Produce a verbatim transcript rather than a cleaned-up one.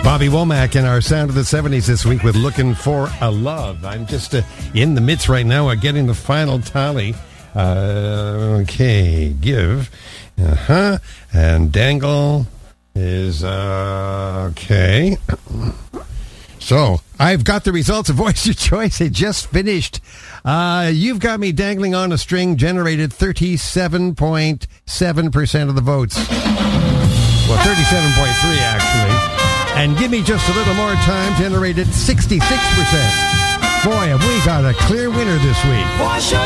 Bobby Womack in our Sound of the seventies this week with Looking for a Love. I'm just uh, in the midst right now of getting the final tally. Uh, okay, give. Uh-huh. And Dangle is, uh, okay. So, I've got the results of Voice Your Choice. It just finished. Uh, you've got me dangling on a string, generated thirty-seven point seven percent of the votes. Well, thirty-seven point three, actually. And Give Me Just a Little More Time generated sixty-six percent. Boy, have we got a clear winner this week.